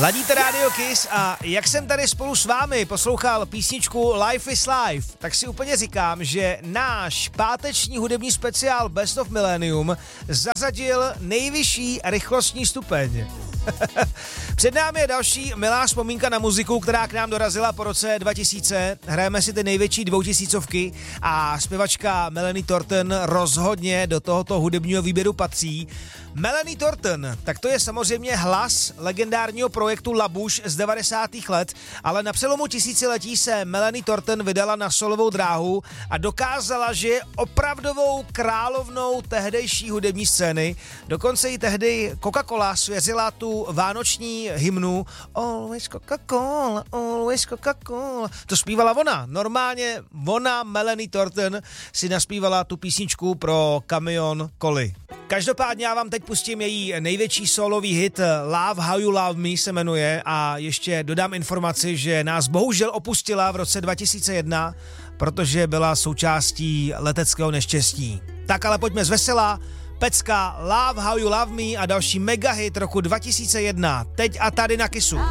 Ladíte Radio Kiss a jak jsem tady spolu s vámi poslouchal písničku Life is Life, tak si úplně říkám, že náš páteční hudební speciál Best of Millennium zařadil nejvyšší rychlostní stupeň. Před námi je další milá vzpomínka na muziku, která k nám dorazila po roce 2000. Hrajeme si ty největší 2000 a zpěvačka Melanie Thornton rozhodně do tohoto hudebního výběru patří. Melanie Thornton, tak to je samozřejmě hlas legendárního projektu Labuš z 90. let, ale na přelomu tisíciletí se Melanie Thornton vydala na solovou dráhu a dokázala, že je opravdovou královnou tehdejší hudební scény. Dokonce i tehdy Coca-Cola svěřila tu vánoční hymnu Always Coca-Cola, always Coca-Cola. To zpívala ona. Normálně ona, Melanie Thornton, si naspívala tu písničku pro Kamion Koli. Každopádně já vám teď pustím její největší solový hit Love How You Love Me se jmenuje a ještě dodám informaci, že nás bohužel opustila v roce 2001, protože byla součástí leteckého neštěstí. Tak ale pojďme zvesela, pecka Love How You Love Me a další mega hit roku 2001, teď a tady na Kissu.